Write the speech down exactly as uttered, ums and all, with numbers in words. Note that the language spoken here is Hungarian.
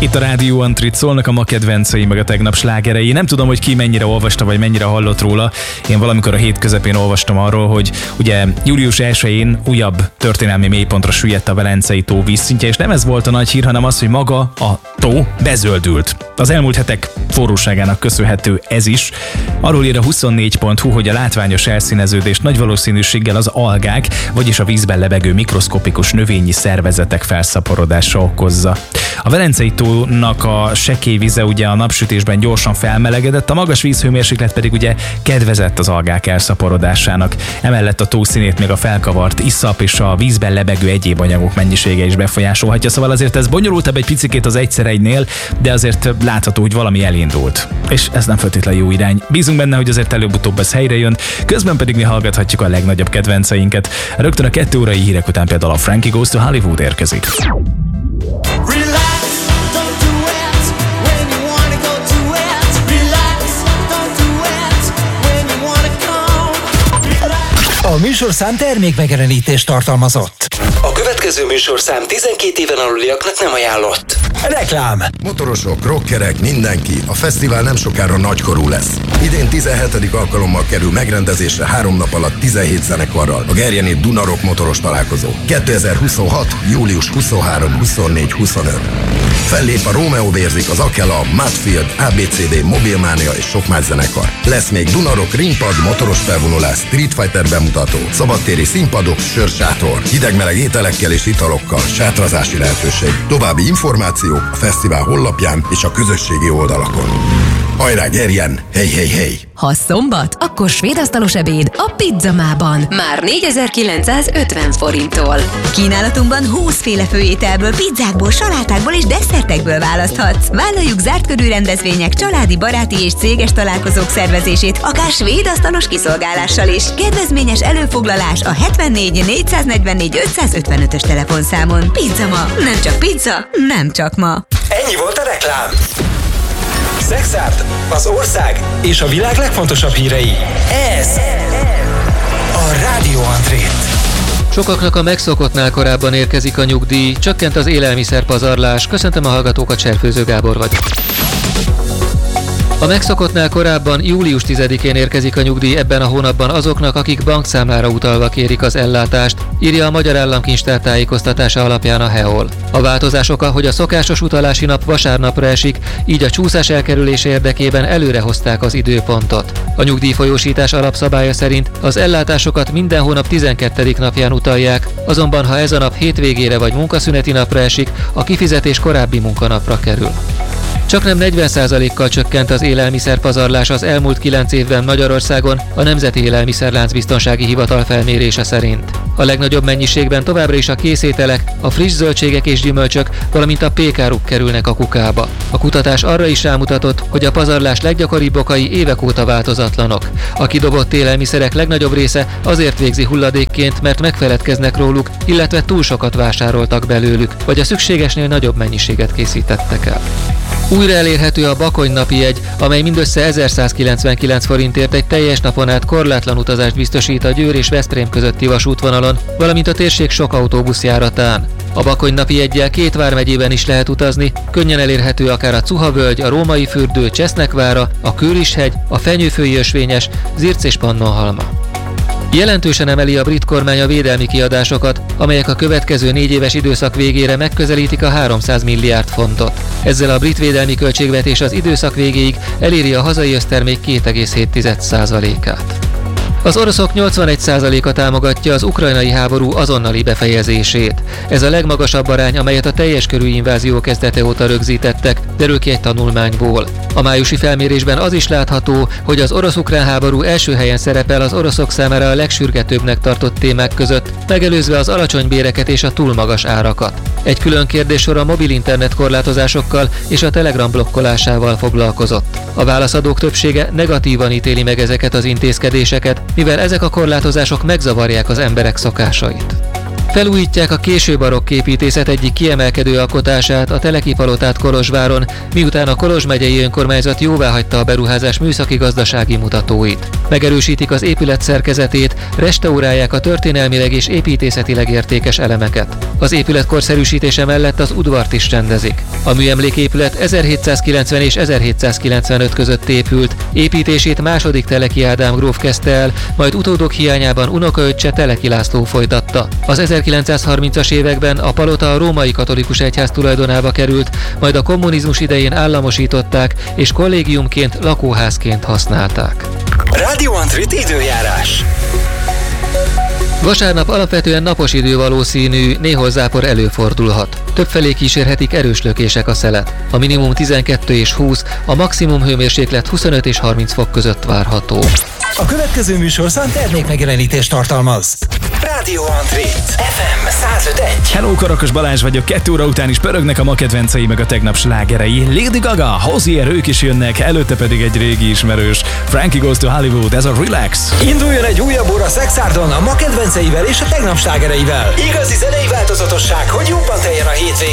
Itt a Rádió Antrit szólnak a ma kedvencei, meg a tegnap slágerei. Nem tudom, hogy ki mennyire olvasta, vagy mennyire hallott róla. Én valamikor a hét közepén olvastam arról, hogy ugye július elsején újabb történelmi mélypontra süllyedt a Velencei tó vízszintje, és nem ez volt a nagy hír, hanem az, hogy maga a tó bezöldült. Az elmúlt hetek forróságának köszönhető ez is. Arról ír a huszonnégy pont hu, hogy a látványos elszíneződést nagy valószínűséggel az algák, vagyis a vízben lebegő mikroszkopikus növényi szervezetek felszaporodása okozza. A Velencei tónak a sekély vize ugye a napsütésben gyorsan felmelegedett, a magas vízhőmérséklet pedig ugye kedvezett az algák elszaporodásának. Emellett a tó színét még a felkavart iszap és a vízben lebegő egyéb anyagok mennyisége is befolyásolhatja, szóval azért ez bonyolultabb egy picikét az egyszer egynél, de azért látható, hogy valami elindult. És ez nem feltétlenül jó irány. Bízunk benne, hogy azért előbb-utóbb ez helyre jön, közben pedig mi hallgathatjuk a legnagyobb kedvenceinket. Rögtön a kettő órai hírek után például a Frankie Goes to Hollywood érkezik. A műsorszám termékmegjelenítést tartalmazott. A következő műsorszám tizenkét éven aluliaknak nem ajánlott. Reklám. Motorosok, rockerek, mindenki. A fesztivál nem sokára nagykorú lesz. Idén tizenhetedik alkalommal kerül megrendezésre három nap alatt tizenhét zenekarral. A Gerjeni Dunarok motoros találkozó. kétezer-huszonhat. július huszonharmadika, huszonnégy, huszonöt. Fellép a Romeo Vérzik, az Akela, Mudfield, á bé cé dé, Mobilmania és sok más zenekar. Lesz még Dunarok, ringpad, motoros felvonulás, Street Fighter bemutató, szabadtéri színpadok, sörsátor, hidegmeleg ételekkel és italokkal, sátrazási lehetőség. További információk a fesztivál honlapján és a közösségi oldalakon. Hajrá, Gerjen! Hey, hey, hey! Ha szombat, akkor svédasztalos ebéd a Pizzamában. Már négyezer-kilencszázötven forinttól. Kínálatunkban húsz féle főételből, pizzákból, salátákból és desszertekből választhatsz. Vállaljuk zárt körű rendezvények, családi, baráti és céges találkozók szervezését, akár svédasztalos kiszolgálással is. Kedvezményes előfoglalás a hetvennégy négyszáznegyvennégy ötszázötvenötös telefonszámon. Pizzama. Nem csak pizza, nem csak ma. Ennyi volt a reklám. Szexárd, az ország és a világ legfontosabb hírei. Ez a Rádió Antrit. Sokaknak a megszokottnál korábban érkezik a nyugdíj, csökkent az élelmiszerpazarlás. Köszöntöm a hallgatókat, Cserfőző Gábor vagyok. A megszokottnál korábban július tizedikén érkezik a nyugdíj ebben a hónapban azoknak, akik bankszámlára utalva kérik az ellátást, írja a Magyar Államkincstár tájékoztatása alapján a hé e o el. A változás oka, hogy a szokásos utalási nap vasárnapra esik, így a csúszás elkerülése érdekében előrehozták az időpontot. A nyugdíjfolyósítás alapszabálya szerint az ellátásokat minden hónap tizenkettedik napján utalják, azonban ha ez a nap hétvégére vagy munkaszüneti napra esik, a kifizetés korábbi munkanapra kerül. Csaknem negyven százalékkal csökkent az élelmiszerpazarlás az elmúlt kilenc évben Magyarországon a Nemzeti Élelmiszerláncbiztonsági Hivatal felmérése szerint. A legnagyobb mennyiségben továbbra is a készételek, a friss zöldségek és gyümölcsök, valamint a pékáruk kerülnek a kukába. A kutatás arra is rámutatott, hogy a pazarlás leggyakoribb okai évek óta változatlanok. A kidobott élelmiszerek legnagyobb része azért végzi hulladékként, mert megfeledkeznek róluk, illetve túl sokat vásároltak belőlük, vagy a szükségesnél nagyobb mennyiséget készítettek el. Újra elérhető a Bakony napi jegy, amely mindössze ezerszázkilencvenkilenc forintért egy teljes napon át korlátlan utazást biztosít a Győr és Veszprém közötti vasútvonalon, valamint a térség sok autóbuszjáratán. A Bakony napi jeggyel két vármegyében is lehet utazni, könnyen elérhető akár a Cuha-völgy, a Római fürdő, Csesznek-vára, a Kőris-hegy, a Fenyőfői ösvényes, Zirc és Pannonhalma. Jelentősen emeli a brit kormány a védelmi kiadásokat, amelyek a következő négy éves időszak végére megközelítik a háromszáz milliárd fontot. Ezzel a brit védelmi költségvetés az időszak végéig eléri a hazai össztermék két egész hét százalékát. Az oroszok nyolcvanegy százaléka támogatja az ukrajnai háború azonnali befejezését. Ez a legmagasabb arány, amelyet a teljes körű invázió kezdete óta rögzítettek, derül ki egy tanulmányból. A májusi felmérésben az is látható, hogy az orosz-ukrán háború első helyen szerepel az oroszok számára a legsürgetőbbnek tartott témák között, megelőzve az alacsony béreket és a túl magas árakat. Egy külön kérdéssor a mobil internet korlátozásokkal és a Telegram blokkolásával foglalkozott. A válaszadók többsége negatívan ítéli meg ezeket az intézkedéseket, mivel ezek a korlátozások megzavarják az emberek szokásait. Felújítják a késő barokk építészet egyik kiemelkedő alkotását, a Teleki palotát Kolozsváron, miután a Kolozs megyei önkormányzat jóváhagyta a beruházás műszaki-gazdasági mutatóit. Megerősítik az épület szerkezetét, restaurálják a történelmileg és építészetileg értékes elemeket. Az épület korszerűsítése mellett az udvart is rendezik. A műemléképület ezerhétszázkilencven és ezerhétszázkilencvenöt között épült, építését második Teleki Ádám gróf kezdte el, majd utódok hiányában unokaöccse Teleki László folytatta. Az ezerkilencszázharmincas években a palota a római katolikus egyház tulajdonába került, majd a kommunizmus idején államosították és kollégiumként, lakóházként használták. Rádió Antrit időjárás. Vasárnap alapvetően napos idő valószínű, néhol zápor előfordulhat. Többfelé kísérhetik erős lökések a szelet. A minimum tizenkettő és húsz, a maximum hőmérséklet huszonöt és harminc fok között várható. A következő műsorszám termékmegjelenítést tartalmaz. Rádió Antrit. ef em száz öt egy. Hello, Karakos Balázs vagyok, kettő óra után is pörögnek a ma kedvencei meg a tegnap slágerei. Lady Gaga, Hozier, ők is jönnek, előtte pedig egy régi ismerős. Frankie Goes to Hollywood, ez a Relax. Induljon egy újabb óra Szexárdon a ma kedvenceivel és a tegnap slágereivel. Igazi zenei változatosság, hogy jobban teljen a hétvége.